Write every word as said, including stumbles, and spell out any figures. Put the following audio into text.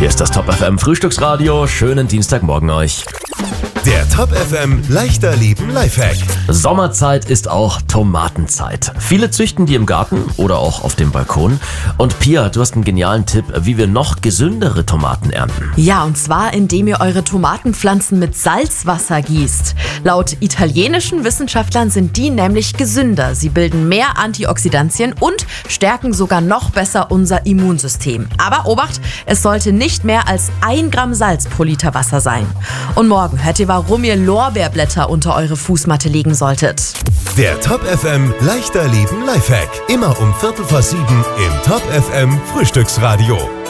Hier ist das Top F M Frühstücksradio. Schönen Dienstagmorgen euch. Der Top F M leichter Leben Lifehack. Sommerzeit ist auch Tomatenzeit. Viele züchten die im Garten oder auch auf dem Balkon. Und Pia, du hast einen genialen Tipp, wie wir noch gesündere Tomaten ernten. Ja, und zwar indem ihr eure Tomatenpflanzen mit Salzwasser gießt. Laut italienischen Wissenschaftlern sind die nämlich gesünder. Sie bilden mehr Antioxidantien und stärken sogar noch besser unser Immunsystem. Aber Obacht, es sollte nicht mehr als ein Gramm Salz pro Liter Wasser sein. Und morgen hört ihr, warum ihr Lorbeerblätter unter eure Fußmatte legen solltet. Der Top F M leichter Leben Lifehack. Immer um Viertel vor sieben im Top F M Frühstücksradio.